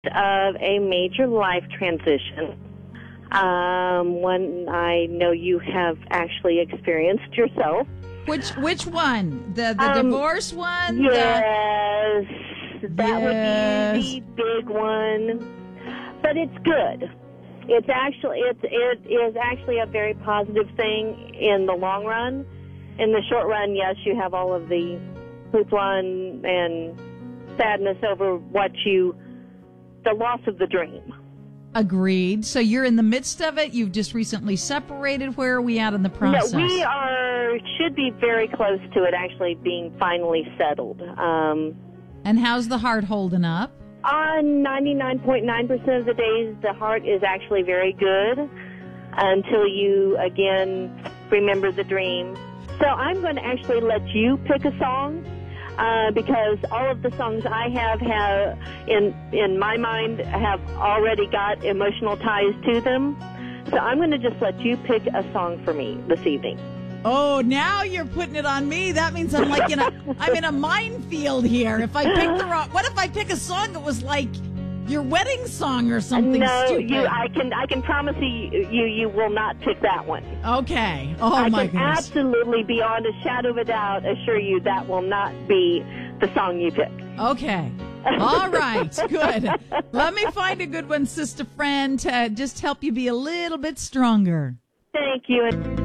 of a major life transition, one I know you have actually experienced yourself. Which one? The divorce one? Yes, that would be the big one. But it's good. It is actually a very positive thing in the long run. In the short run, yes, you have all of the hoopla and sadness over the loss of the dream. Agreed. So you're in the midst of it. You've just recently separated. Where are we at in the process? No, should be very close to it actually being finally settled. And how's the heart holding up? On 99.9% of the days, the heart is actually very good until you, again, remember the dream. So I'm going to actually let you pick a song because all of the songs I have in my mind, have already got emotional ties to them. So I'm going to just let you pick a song for me this evening. Oh, now you're putting it on me. That means I'm like I'm in a minefield here. If I pick the wrong, what if I pick a song that was like your wedding song or something stupid? No, I can promise you will not pick that one. Okay. Oh my goodness. I can absolutely, beyond a shadow of a doubt, assure you that will not be the song you pick. Okay. All right. Good. Let me find a good one, sister friend, to just help you be a little bit stronger. Thank you.